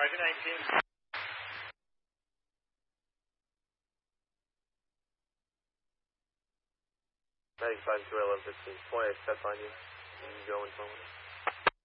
Roger, 19. 95 to 1115. 20, step on you. You can go and phone.